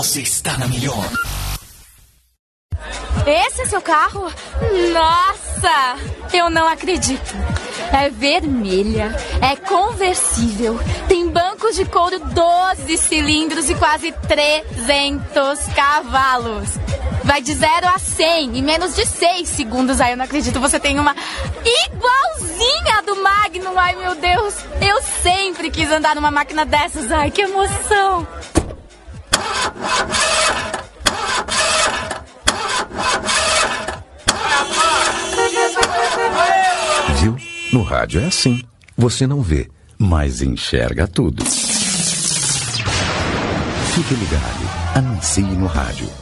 Você está na melhor. Esse é seu carro? Nossa! Eu não acredito. É vermelha, é conversível, tem bancos de couro 12 cilindros e quase 300 cavalos. Vai de 0 a 100 em menos de 6 segundos. Ai, eu não acredito, você tem uma igualzinha do Magnum. Ai, meu Deus, eu sempre quis andar numa máquina dessas. Ai, que emoção. Viu? No rádio é assim. Você não vê, mas enxerga tudo. Fique ligado. Anuncie no rádio.